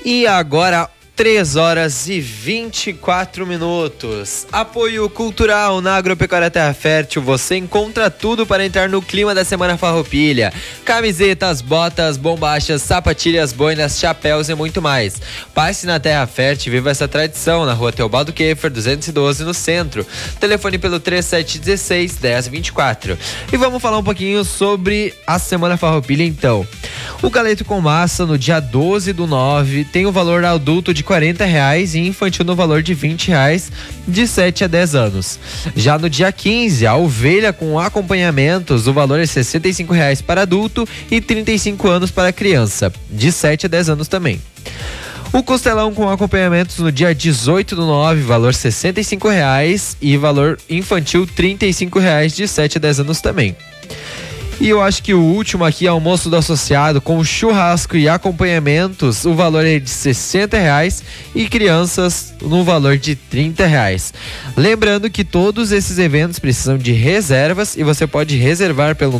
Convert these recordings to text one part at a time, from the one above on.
E agora 3 horas e 24 minutos. Apoio cultural na Agropecuária Terra Fértil. Você encontra tudo para entrar no clima da Semana Farroupilha: camisetas, botas, bombachas, sapatilhas, boinas, chapéus e muito mais. Passe na Terra Fértil e viva essa tradição na Rua Teobaldo Keffer, 212, no centro. Telefone pelo 3716-1024. E vamos falar um pouquinho sobre a Semana Farroupilha então. O galeto com massa no dia 12/9 tem o valor adulto de R$40 e infantil no valor de R$20, de 7 a 10 anos. Já no dia 15, a ovelha com acompanhamentos, o valor é R$65 para adulto e 35 anos para criança, de 7 a 10 anos também. O costelão com acompanhamentos no dia 18/9, valor R$65 e valor infantil R$35, de 7 a 10 anos também. E eu acho que o último aqui, almoço do associado com churrasco e acompanhamentos, o valor é de R$60 e crianças no valor de R$30. Lembrando que todos esses eventos precisam de reservas e você pode reservar pelo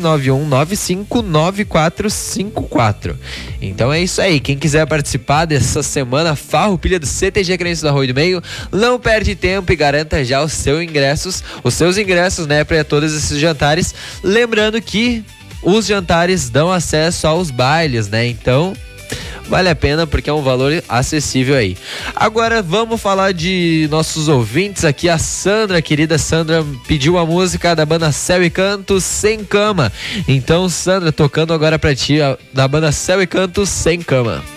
991-959454. Então é isso aí, quem quiser participar dessa semana Farroupilha do CTG Crenças do Arroio do Meio, não perde tempo e garanta já os seus ingressos, né, para todos esses jantares. Lembrando que os jantares dão acesso aos bailes, né? Então vale a pena porque é um valor acessível aí. Agora vamos falar de nossos ouvintes aqui. A Sandra, a querida Sandra, pediu a música da banda Céu e Canto, Sem Cama. Então, Sandra, tocando agora pra ti da banda Céu e Canto, Sem Cama.